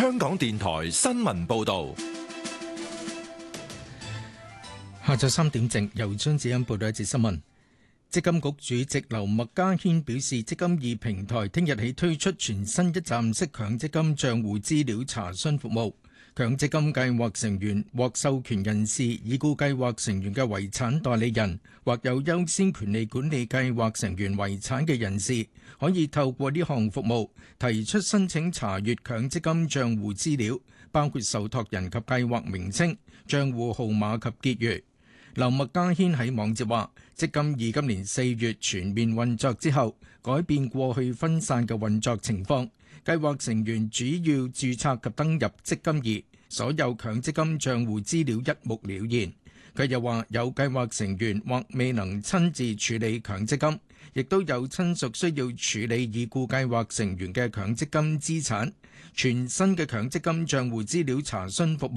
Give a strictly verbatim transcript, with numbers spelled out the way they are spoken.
香港電台新聞報道。 下晝三點正，由張子欣報道一節新聞。積金局主席劉麥嘉軒表示，積金易平台聽日起推出全新一站式強積金帳戶資料查詢服務。強積金計劃成員、獲授權人士、已故計劃成員嘅遺產代理人或有優先權利管理計劃成員遺產嘅人士，可以透過呢項服務提出申請查閱強積金帳戶資料，包括受託人及計劃名稱、帳戶號碼及結餘。劉麥嘉軒喺網誌話，積金易今年四月全面運作之後，改變過去分散嘅運作情況，計劃成員主要註冊及登入積金易，所有強積金帳戶資料一目了然。佢又話，有計劃成員或未能親自處理強積金，亦都有親屬需要處理已故計劃成員嘅強積金資產。全新嘅強積金帳戶資料查詢服務